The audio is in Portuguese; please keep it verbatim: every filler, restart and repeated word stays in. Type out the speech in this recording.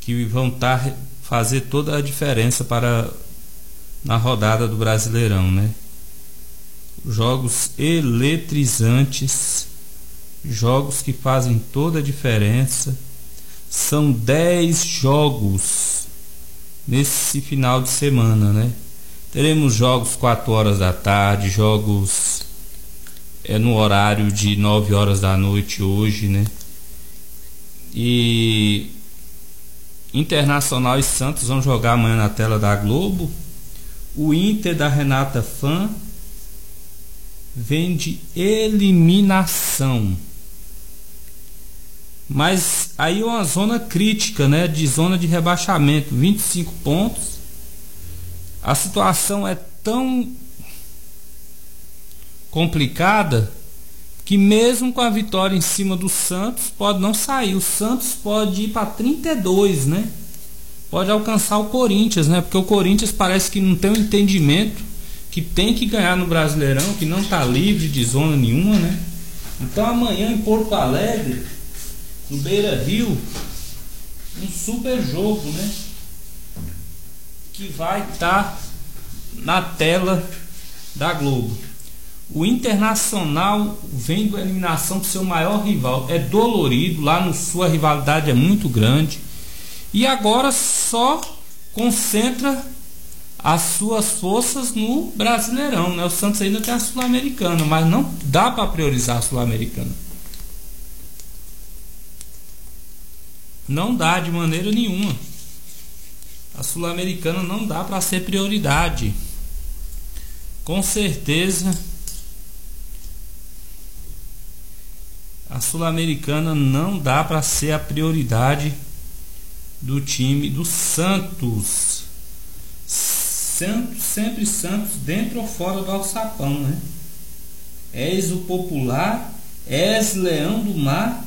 que vão tá, fazer toda a diferença para na rodada do Brasileirão, né? Jogos eletrizantes, jogos que fazem toda a diferença. São dez jogos nesse final de semana, né? Teremos jogos quatro horas da tarde, jogos é, no horário de nove horas da noite hoje, né? E Internacional e Santos vão jogar amanhã na tela da Globo. O Inter da Renata Fã vem de eliminação, mas aí é uma zona crítica, né? De zona de rebaixamento, vinte e cinco pontos. A situação é tão complicada que mesmo com a vitória em cima do Santos pode não sair. O Santos pode ir para trinta e dois, né? Pode alcançar o Corinthians, né? Porque o Corinthians parece que não tem um entendimento que tem que ganhar no Brasileirão, que não está livre de zona nenhuma, né? Então amanhã em Porto Alegre, no Beira-Rio, um super jogo, né? Que vai estar tá na tela da Globo. O Internacional vem da eliminação do seu maior rival. É dolorido, lá no Sul a rivalidade é muito grande. E agora só concentra as suas forças no Brasileirão, né? O Santos ainda tem a Sul-Americana, mas não dá para priorizar a Sul-Americana. Não dá de maneira nenhuma. A Sul-Americana não dá para ser prioridade. Com certeza a Sul-Americana não dá para ser a prioridade do time do Santos. Santos, sempre Santos, dentro ou fora do alçapão, né? És o popular, és leão do mar,